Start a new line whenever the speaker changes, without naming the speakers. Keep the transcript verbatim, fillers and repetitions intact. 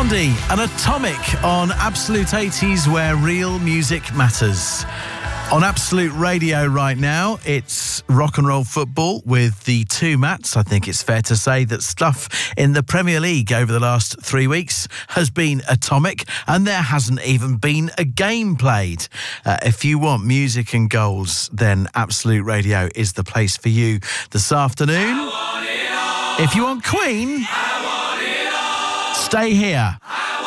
Blondie and Atomic on Absolute eighties, where real music matters. On Absolute Radio right now, it's rock and roll football with the two Matts. I think it's fair to say that stuff in the Premier League over the last three weeks has been atomic, and there hasn't even been a game played. Uh, if you want music and goals, then Absolute Radio is the place for you this afternoon. If you want Queen, stay here.